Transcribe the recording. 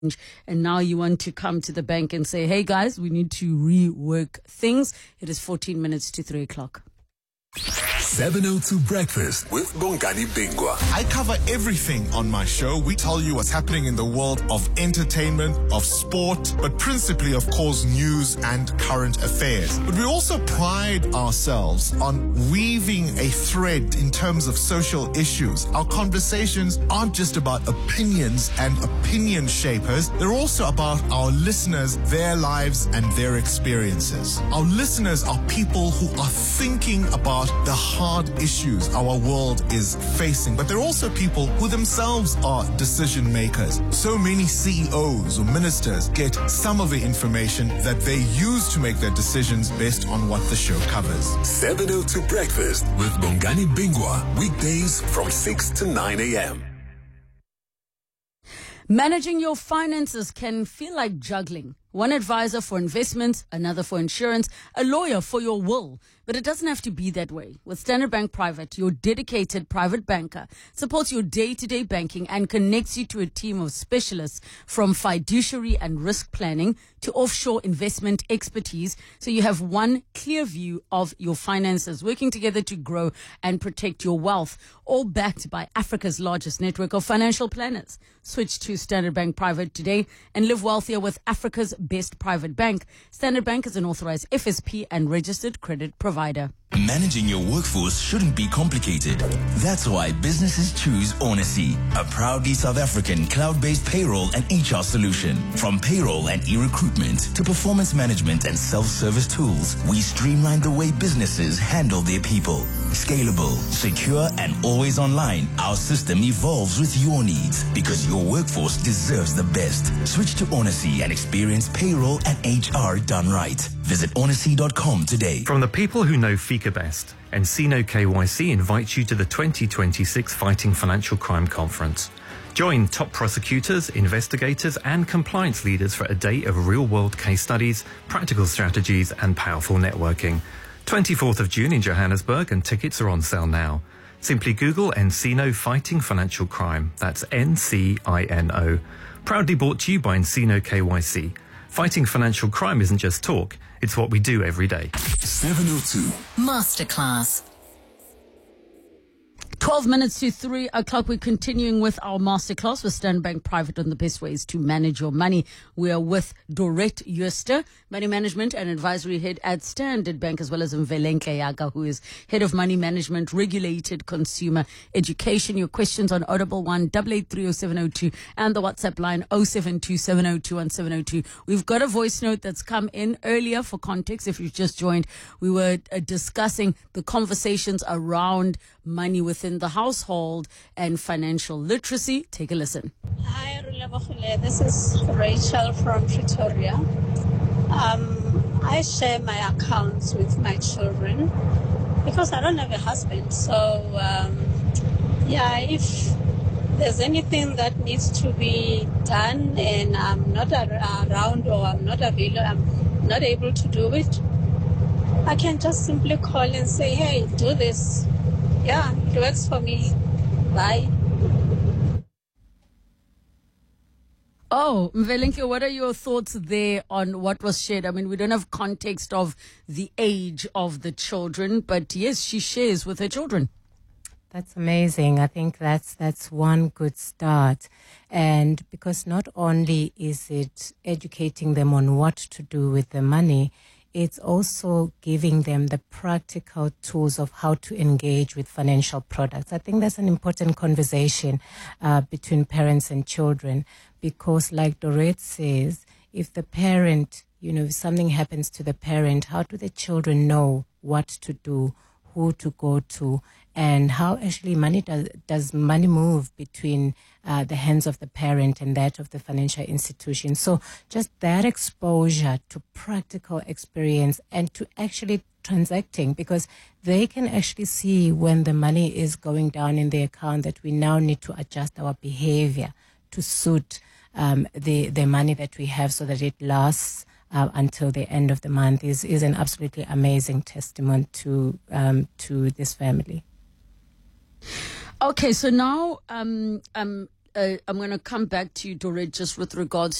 and now you want to come to the bank and say, hey guys, we need to rework things. It is 14 minutes to 3 o'clock. 702 Breakfast with Bongani Bingwa. I cover everything on my show. We tell you what's happening in the world of entertainment, of sport, but principally, of course, news and current affairs. But we also pride ourselves on weaving a thread in terms of social issues. Our conversations aren't just about opinions and opinion shapers. They're also about our listeners, their lives and their experiences. Our listeners are people who are thinking about the hard issues our world is facing, but they're also people who themselves are decision makers. So many CEOs or ministers get some of the information that they use to make their decisions based on what the show covers. 702 Breakfast with Bongani Bingwa. Weekdays from 6 to 9 a.m. Managing your finances can feel like juggling. One advisor for investments, another for insurance, a lawyer for your will. But it doesn't have to be that way. With Standard Bank Private, your dedicated private banker supports your day-to-day banking and connects you to a team of specialists from fiduciary and risk planning to offshore investment expertise. So you have one clear view of your finances, working together to grow and protect your wealth, all backed by Africa's largest network of financial planners. Switch to Standard Bank Private today and live wealthier with Africa's best private bank. Standard Bank is an authorized FSP and registered credit provider. Managing your workforce shouldn't be complicated. That's why businesses choose Onacy, a proudly South African cloud-based payroll and HR solution. From payroll and e-recruitment to performance management and self-service tools, we streamline the way businesses handle their people. Scalable, secure, and always online, our system evolves with your needs because your workforce deserves the best. Switch to Onacy and experience payroll and HR done right. Visit onacy.com today. From the people who know Fika best, Encino KYC invites you to the 2026 Fighting Financial Crime Conference. Join top prosecutors, investigators, and compliance leaders for a day of real-world case studies, practical strategies, and powerful networking. 24th of June in Johannesburg, and tickets are on sale now. Simply Google Encino Fighting Financial Crime. That's NCINO. Proudly brought to you by Encino KYC. Fighting financial crime isn't just talk, it's what we do every day. 702 Masterclass. 12 minutes to 3 o'clock. We're continuing with our masterclass with Standard Bank Private on the best ways to manage your money. We are with Dorette Jooste, Money Management and Advisory Head at Standard Bank, as well as Mvelenhle Yaga, who is Head of Money Management, Regulated Consumer Education. Your questions on Audible 1-883-0702 and the WhatsApp line 072-702-1702. We've got a voice note that's come in earlier. For context, if you've just joined, we were discussing the conversations around money within the household and financial literacy. Take a listen. Hi, Rulabakule. This is Rachel from Pretoria. I share my accounts with my children because I don't have a husband. So, if there's anything that needs to be done and I'm not around or I'm not available, I'm not able to do it, I can just simply call and say, hey, do this. Yeah, it works for me. Bye. Oh, Mvelenhle, what are your thoughts there on what was shared? I mean, we don't have context of the age of the children, but yes, she shares with her children. That's amazing. I think that's one good start. And because not only is it educating them on what to do with the money, it's also giving them the practical tools of how to engage with financial products. I think that's an important conversation between parents and children, because like Dorette says, if the parent, if something happens to the parent, how do the children know what to do, who to go to, and how actually money does money move between the hands of the parent and that of the financial institution. So just that exposure to practical experience and to actually transacting, because they can actually see when the money is going down in the account that we now need to adjust our behavior to suit the money that we have so that it lasts until the end of the month is an absolutely amazing testament to this family. Okay, so now I'm going to come back to you, Dorette, just with regards